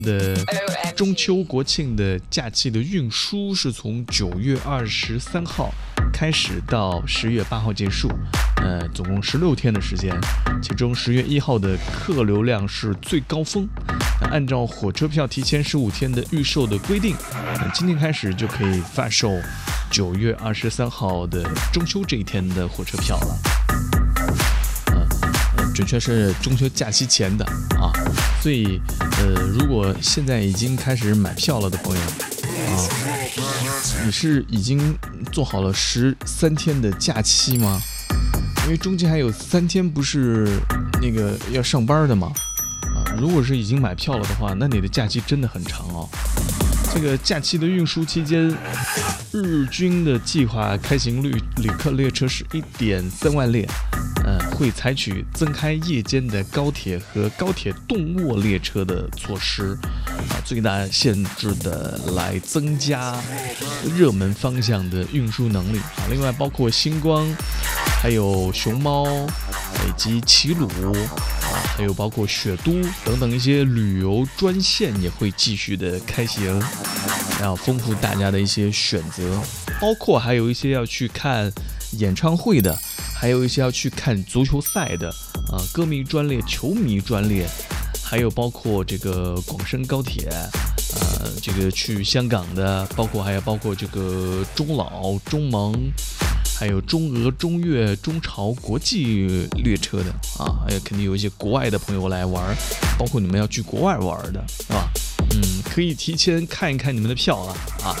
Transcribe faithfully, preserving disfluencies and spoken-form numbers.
的中秋国庆的假期的运输是从九月二十三号开始到十月八号结束，呃，总共十六天的时间，其中十月一号的客流量是最高峰。那按照火车票提前十五天的预售的规定，那今天开始就可以发售九月二十三号的中秋这一天的火车票了。准确是中秋假期前的啊，所以呃，如果现在已经开始买票了的朋友啊，你是已经做好了十三天的假期吗？因为中间还有三天不是那个要上班的嘛啊，如果是已经买票了的话，那你的假期真的很长哦。这个假期的运输期间，日均的计划开行旅旅客列车是一点三万列。呃，会采取增开夜间的高铁和高铁动卧列车的措施，啊，最大限制的来增加热门方向的运输能力。啊，另外包括星光，还有熊猫，以及齐鲁，啊，还有包括雪都等等一些旅游专线也会继续的开行，然后丰富大家的一些选择，包括还有一些要去看演唱会的。还有一些要去看足球赛的啊、呃，歌迷专列、球迷专列，还有包括这个广深高铁，呃，这个去香港的，包括还有包括这个中老、中蒙，还有中俄、中越、中朝国际列车的啊，还有肯定有一些国外的朋友来玩，包括你们要去国外玩的，是吧？嗯，可以提前看一看你们的票了啊。